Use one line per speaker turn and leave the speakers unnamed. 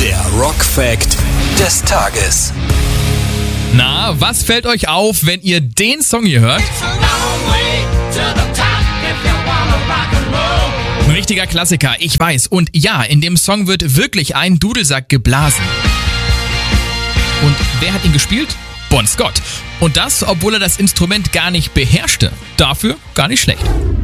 Der Rock-Fact des Tages.
Na, was fällt euch auf, wenn ihr den Song hier hört? Ein richtiger Klassiker, ich weiß. Und ja, in dem Song wird wirklich ein Dudelsack geblasen. Und wer hat ihn gespielt? Bon Scott. Und das, obwohl er das Instrument gar nicht beherrschte. Dafür gar nicht schlecht.